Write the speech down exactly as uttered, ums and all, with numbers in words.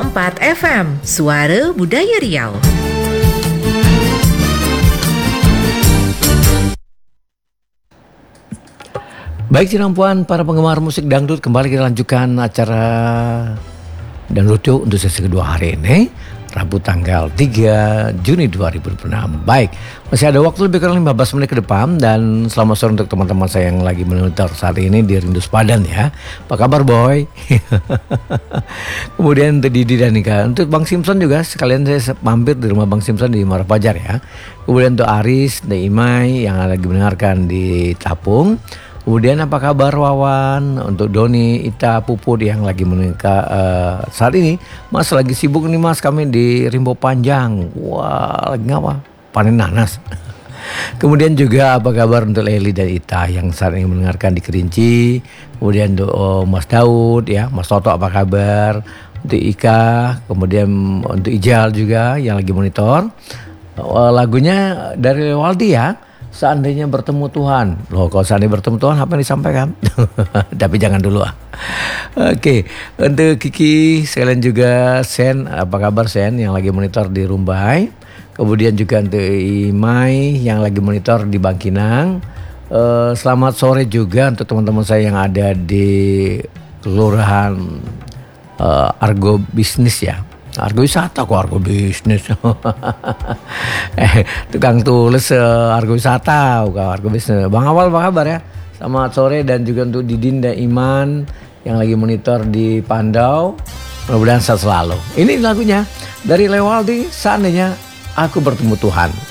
empat F M, Suara Budaya Riau. Baik Cinampuan, para penggemar musik dangdut, kembali kita lanjutkan acara Dangdut Yuk untuk sesi kedua hari ini, Rabu tanggal tiga Juni dua ribu dua puluh enam. Baik, masih ada waktu lebih kurang lima belas menit ke depan, dan selamat sore untuk teman-teman saya yang lagi menonton saat ini di Rindu Sepadan ya. Apa kabar boy? Kemudian untuk Didi dan Nika, untuk Bang Simpson juga sekalian saya mampir di rumah Bang Simpson di Muara Pajar ya. Kemudian untuk Aris dan Imai yang lagi mendengarkan di Tapung. Kemudian apa kabar Wawan, untuk Doni, Ita, Puput yang lagi menikah uh, saat ini. Mas lagi sibuk nih mas, kami di Rimbo Panjang. Wah, lagi ngapa? Panen nanas. Kemudian juga apa kabar untuk Leli dan Ita yang saat ini mendengarkan di Kerinci. Kemudian untuk oh, Mas Daud ya, Mas Toto apa kabar? Untuk Ika, kemudian untuk Ijal juga yang lagi monitor. Uh, lagunya dari Waldi ya. Seandainya bertemu Tuhan. Loh, kalau seandainya bertemu Tuhan apa yang disampaikan? Tapi jangan dulu ah. Oke, untuk Kiki, sekalian juga Sen, apa kabar Sen yang lagi monitor di Rumbai. Kemudian juga untuk Imai yang lagi monitor di Bangkinang. uh, Selamat sore juga untuk teman-teman saya yang ada di Kelurahan uh, Argo Bisnis ya. Argo wisata kok Argo bisnis. eh, tukang tulis uh, Argo wisata bukan Argo bisnis. Bang Awal apa kabar ya? Selamat sore, dan juga untuk Didin dan Iman yang lagi monitor di Pandau. Mudah-mudahan sehat selalu. Ini lagunya dari Lewaldi, Seandainya Aku Bertemu Tuhan.